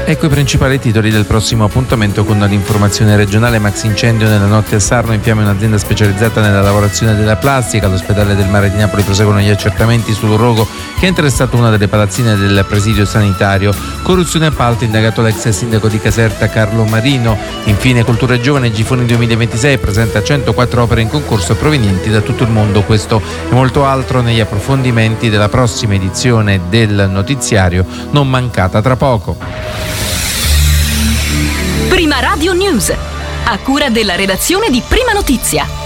Ecco i principali titoli del prossimo appuntamento con l'informazione regionale. Max incendio nella notte a Sarno, in fiamme un'azienda specializzata nella lavorazione della plastica. All'ospedale del Mare di Napoli proseguono gli accertamenti sul rogo che ha interessato una delle palazzine del presidio sanitario. Corruzione e appalto, indagato l'ex sindaco di Caserta Carlo Marino. Infine Cultura e Giovane, Gifoni 2026 presenta 104 opere in concorso provenienti da tutto il mondo. Questo e molto altro negli approfondimenti della prossima edizione del notiziario, non mancata tra poco. Prima Radio News, a cura della redazione di Prima Notizia.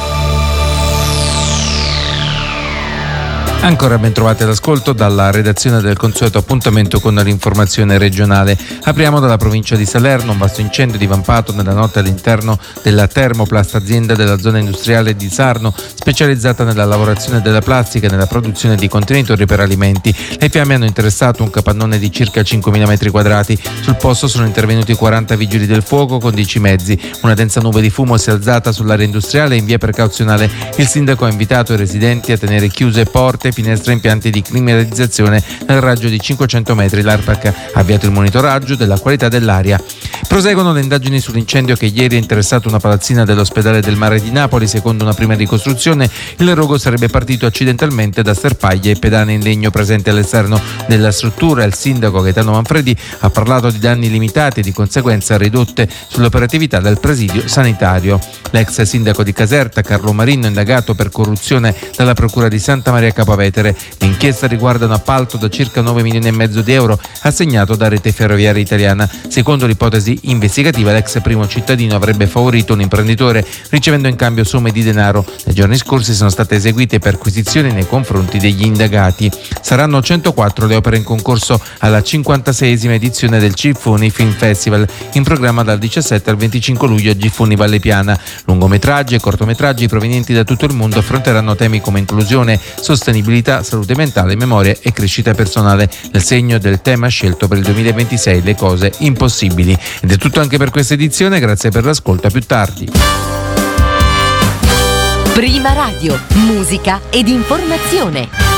Ancora ben trovati all'ascolto dalla redazione del consueto appuntamento con l'informazione regionale. Apriamo dalla provincia di Salerno. Un vasto incendio divampato nella notte all'interno della Thermoplast, azienda della zona industriale di Sarno, specializzata nella lavorazione della plastica e nella produzione di contenitori per alimenti. Le fiamme hanno interessato un capannone di circa 5.000 metri quadrati. Sul posto sono intervenuti 40 vigili del fuoco con 10 mezzi. Una densa nube di fumo si è alzata sull'area industriale e in via precauzionale il sindaco ha invitato i residenti a tenere chiuse porte, finestre e impianti di climatizzazione nel raggio di 500 metri. L'ARPAC ha avviato il monitoraggio della qualità dell'aria. Proseguono le indagini sull'incendio che ieri ha interessato una palazzina dell'ospedale del Mare di Napoli. Secondo una prima ricostruzione, il rogo sarebbe partito accidentalmente da sterpaglie e pedane in legno presenti all'esterno della struttura. Il sindaco Gaetano Manfredi ha parlato di danni limitati e di conseguenza ridotte sull'operatività del presidio sanitario. L'ex sindaco di Caserta Carlo Marino, indagato per corruzione dalla procura di Santa Maria Capua Vetere. L'inchiesta riguarda un appalto da circa 9 milioni e mezzo di euro assegnato da Rete Ferroviaria Italiana. Secondo l'ipotesi investigativa, l'ex primo cittadino avrebbe favorito un imprenditore ricevendo in cambio somme di denaro. Nei giorni scorsi sono state eseguite perquisizioni nei confronti degli indagati. Saranno 104 le opere in concorso alla 56esima edizione del Gifoni Film Festival, in programma dal 17 al 25 luglio a Gifoni Valle Piana. Lungometraggi e cortometraggi provenienti da tutto il mondo affronteranno temi come inclusione, sostenibilità, salute mentale, memoria e crescita personale, nel segno del tema scelto per il 2026, le cose impossibili. Ed è tutto anche per questa edizione, grazie per l'ascolto, a più tardi. Prima Radio, musica ed informazione.